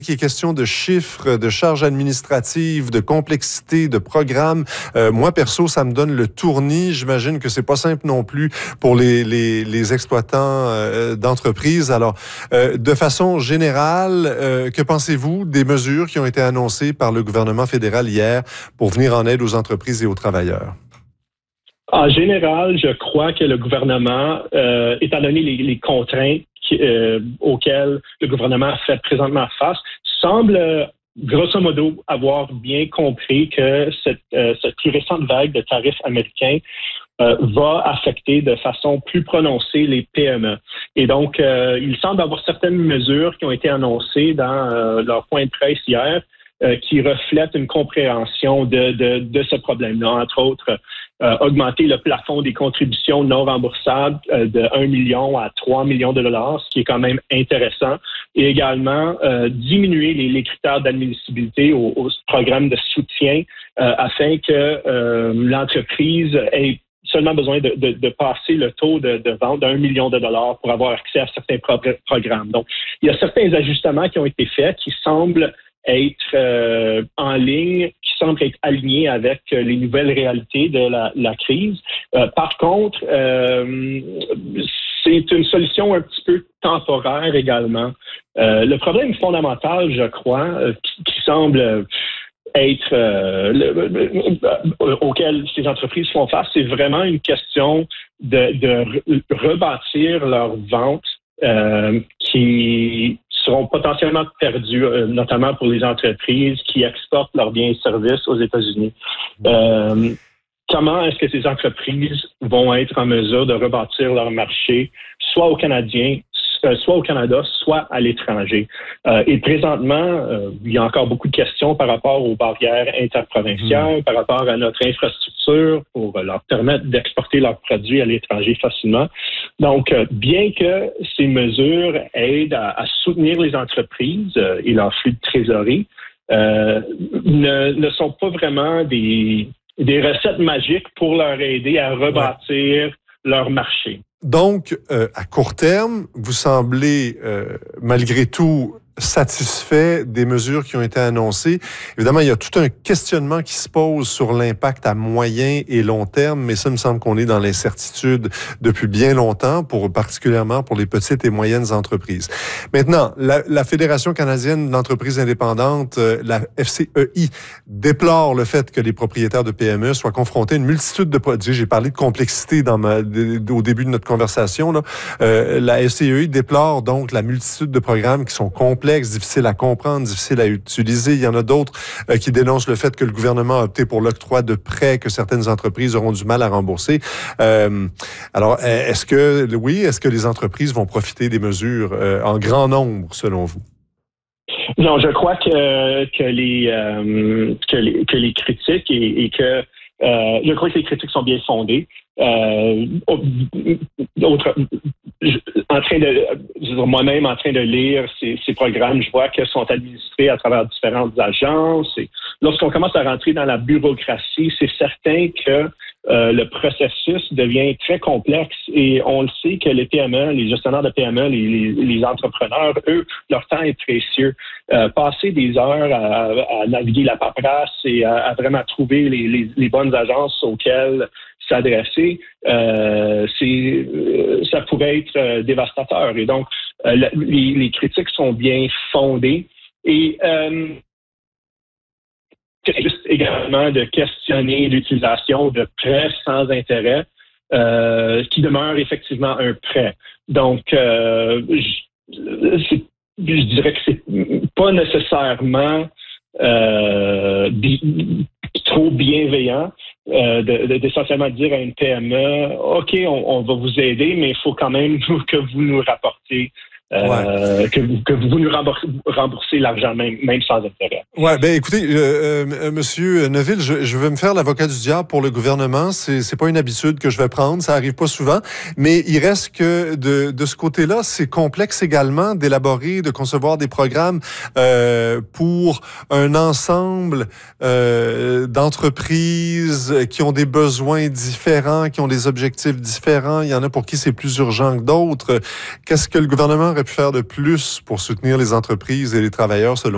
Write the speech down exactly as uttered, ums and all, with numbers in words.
qui est question de chiffres, de charges administratives, de complexité, de programmes. Euh, moi, perso, ça me donne le tournis. J'imagine que c'est pas simple non plus pour les, les, les exploitants euh, d'entreprises. Alors, euh, de façon générale, euh, que pensez-vous des mesures qui ont été annoncées par le gouvernement fédéral hier pour venir en aide aux entreprises et aux travailleurs? En général, je crois que le gouvernement, euh, étant donné les, les contraintes qui, euh, auxquelles le gouvernement fait présentement face, semble, euh, grosso modo, avoir bien compris que cette, euh, cette plus récente vague de tarifs américains euh, va affecter de façon plus prononcée les P M E. Et donc, euh, il semble avoir certaines mesures qui ont été annoncées dans euh, leur point de presse hier euh, qui reflètent une compréhension de, de, de ce problème-là, entre autres. Euh, augmenter le plafond des contributions non remboursables euh, de un million à trois millions de dollars, ce qui est quand même intéressant. Et également, euh, diminuer les, les critères d'admissibilité au, au programme de soutien euh, afin que euh, l'entreprise ait seulement besoin de, de, de passer le taux de, de vente d'un million de dollars pour avoir accès à certains pro- programmes. Donc, il y a certains ajustements qui ont été faits qui semblent être euh, en ligne, qui semblent être alignés avec euh, les nouvelles réalités de la, la crise. Euh, par contre, euh, c'est une solution un petit peu temporaire également. Euh, le problème fondamental, je crois, euh, qui, qui semble être euh, le, le, auquel ces entreprises font face, c'est vraiment une question de, de rebâtir leurs ventes euh, qui seront potentiellement perdus, euh, notamment pour les entreprises qui exportent leurs biens et services aux États-Unis. Euh, comment est-ce que ces entreprises vont être en mesure de rebâtir leur marché, soit aux Canadiens, euh, soit au Canada, soit à l'étranger? Euh, et présentement, euh, il y a encore beaucoup de questions par rapport aux barrières interprovinciales, mmh. par rapport à notre infrastructure pour leur permettre d'exporter leurs produits à l'étranger facilement. Donc, euh, bien que ces mesures aident à, à soutenir les entreprises euh, et leur flux de trésorerie, euh, ne, ne sont pas vraiment des, des recettes magiques pour leur aider à rebâtir ouais. leur marché. Donc, euh, à court terme, vous semblez, euh, malgré tout, satisfait des mesures qui ont été annoncées. Évidemment, il y a tout un questionnement qui se pose sur l'impact à moyen et long terme, mais ça me semble qu'on est dans l'incertitude depuis bien longtemps, pour particulièrement pour les petites et moyennes entreprises. Maintenant, la, la Fédération canadienne d'entreprises indépendantes, la F C E I, déplore le fait que les propriétaires de P M E soient confrontés à une multitude de produits. J'ai parlé de complexité dans ma, de, au début de notre conversation. Là. Euh, la F C E I déplore donc la multitude de programmes qui sont complexes, difficiles à comprendre, difficiles à utiliser. Il y en a d'autres euh, qui dénoncent le fait que le gouvernement a opté pour l'octroi de prêts que certaines entreprises auront du mal à rembourser. Euh, alors, est-ce que, oui, est-ce que les entreprises vont profiter des mesures euh, en grand nombre, selon vous? Non, je crois que, que, les, euh, que, les, que les critiques et, et que euh, je crois que les critiques sont bien fondées. Euh, autre, en train de, moi-même en train de lire ces, ces programmes, je vois qu'ils sont administrés à travers différentes agences. Et lorsqu'on commence à rentrer dans la bureaucratie, c'est certain que euh, le processus devient très complexe et on le sait que les P M E, les gestionnaires de P M E, les, les, les entrepreneurs, eux, leur temps est précieux. Euh, passer des heures à, à naviguer la paperasse et à, à vraiment trouver les, les, les bonnes agences auxquelles s'adresser, euh, c'est, euh, ça pourrait être euh, dévastateur. Et donc, euh, la, les, les critiques sont bien fondées. Et euh, c'est juste également de questionner l'utilisation de prêts sans intérêt, euh, qui demeure effectivement un prêt. Donc, euh, je, c'est, je dirais que c'est pas nécessairement euh, bi- trop bienveillant. Euh, de, de, d'essentiellement dire à une P M E, OK, on, on va vous aider, mais il faut quand même que vous nous rapportez, euh, ouais. que, vous, que vous nous remboursez, remboursez l'argent, même, même sans intérêt. Ouais, ben écoutez, euh, euh, Monsieur Neuville, je, je vais me faire l'avocat du diable pour le gouvernement. C'est, c'est pas une habitude que je vais prendre, ça arrive pas souvent, mais il reste que de, de ce côté-là, c'est complexe également d'élaborer, de concevoir des programmes euh, pour un ensemble euh, d'entreprises qui ont des besoins différents, qui ont des objectifs différents. Il y en a pour qui c'est plus urgent que d'autres. Qu'est-ce que le gouvernement aurait pu faire de plus pour soutenir les entreprises et les travailleurs selon